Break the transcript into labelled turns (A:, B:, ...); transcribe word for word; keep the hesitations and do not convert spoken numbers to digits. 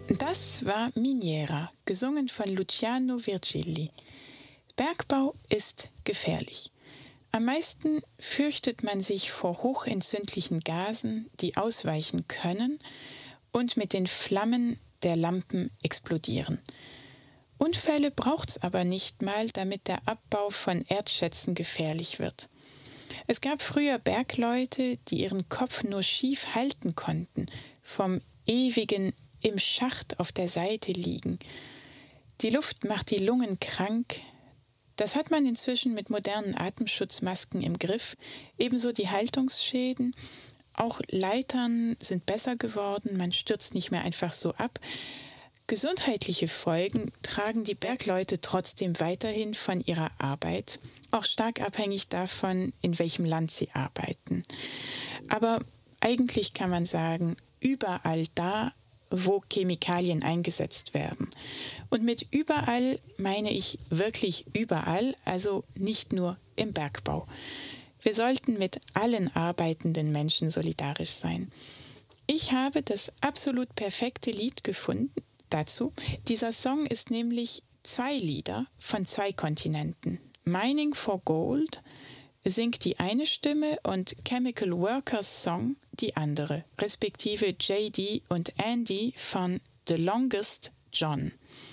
A: Das war Miniera, gesungen von Luciano Virgili. Bergbau ist gefährlich. Am meisten fürchtet man sich vor hochentzündlichen Gasen, die ausweichen können und mit den Flammen der Lampen explodieren. Unfälle braucht's aber nicht mal, damit der Abbau von Erdschätzen gefährlich wird. Es gab früher Bergleute, die ihren Kopf nur schief halten konnten, vom ewigen im Schacht auf der Seite liegen. Die Luft macht die Lungen krank. Das hat man inzwischen mit modernen Atemschutzmasken im Griff, ebenso die Haltungsschäden. Auch Leitern sind besser geworden, man stürzt nicht mehr einfach so ab. Gesundheitliche Folgen tragen die Bergleute trotzdem weiterhin von ihrer Arbeit, auch stark abhängig davon, in welchem Land sie arbeiten. Aber eigentlich kann man sagen, überall da, wo Chemikalien eingesetzt werden. Und mit überall meine ich wirklich überall, also nicht nur im Bergbau. Wir sollten mit allen arbeitenden Menschen solidarisch sein. Ich habe das absolut perfekte Lied gefunden dazu. Dieser Song ist nämlich zwei Lieder von zwei Kontinenten. Mining for Gold singt die eine Stimme und Chemical Workers Song die andere, respektive J D und Andy von The Longest John.